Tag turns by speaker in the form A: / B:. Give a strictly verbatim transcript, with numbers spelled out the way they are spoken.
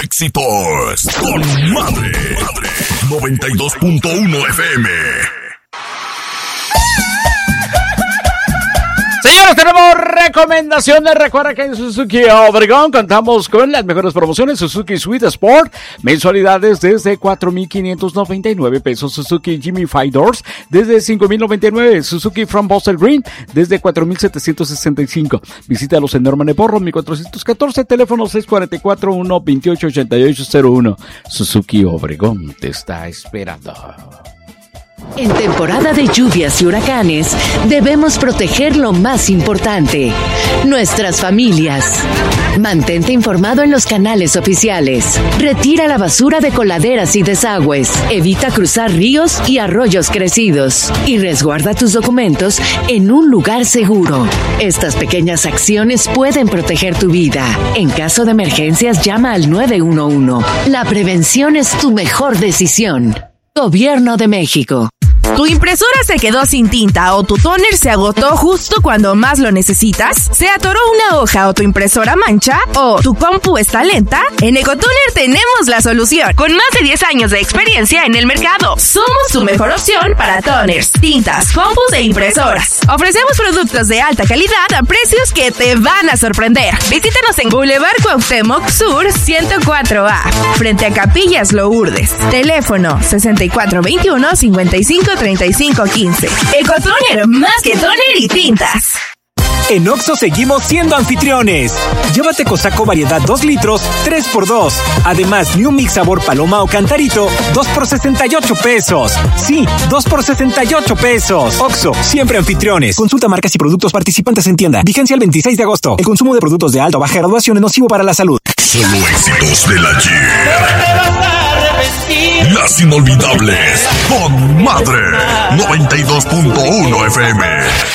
A: éxitos con Madre, Madre noventa y dos punto uno F M.
B: Señores, tenemos recomendaciones. Recuerda que en Suzuki Obregón contamos con las mejores promociones. Suzuki Sweet Sport, mensualidades desde cuatro mil quinientos noventa y nueve pesos. Suzuki Jimmy Five Doors desde cinco mil noventa y nueve. Suzuki From Boston Green desde cuatro mil setecientos sesenta y cinco. Visítalos en Norman Eporro, mil cuatrocientos catorce, teléfono seis cuatro cuatro, uno dos ocho, ocho ocho cero uno. Suzuki Obregón te está esperando.
C: En temporada de lluvias y huracanes, debemos proteger lo más importante, nuestras familias. Mantente informado en los canales oficiales. Retira la basura de coladeras y desagües. Evita cruzar ríos y arroyos crecidos. Y resguarda tus documentos en un lugar seguro. Estas pequeñas acciones pueden proteger tu vida. En caso de emergencias, llama al nueve uno uno. La prevención es tu mejor decisión. Gobierno de México.
D: ¿Tu impresora se quedó sin tinta o tu tóner se agotó justo cuando más lo necesitas? ¿Se atoró una hoja o tu impresora mancha? ¿O tu compu está lenta? En Ecotoner tenemos la solución. Con más de diez años de experiencia en el mercado, somos tu mejor opción para toners, tintas, compus e impresoras. Ofrecemos productos de alta calidad a precios que te van a sorprender. Visítanos en Boulevard Cuauhtémoc Sur ciento cuatro A, frente a Capillas Lourdes. Teléfono sesenta y cuatro veintiuno, cincuenta y cinco treinta y cinco quince. Ecotoner, más que toner y tintas.
E: En Oxxo seguimos siendo anfitriones. Llévate Cosaco variedad dos litros, tres por dos. Además, New Mix sabor paloma o cantarito, dos por sesenta y ocho pesos. Sí, dos por sesenta y ocho pesos. Oxxo, siempre anfitriones. Consulta marcas y productos participantes en tienda. Vigencia el veintiséis de agosto. El consumo de productos de alta o baja graduación es nocivo para la salud.
A: Solo éxitos del ayer. Las inolvidables con Madre noventa y dos punto uno F M.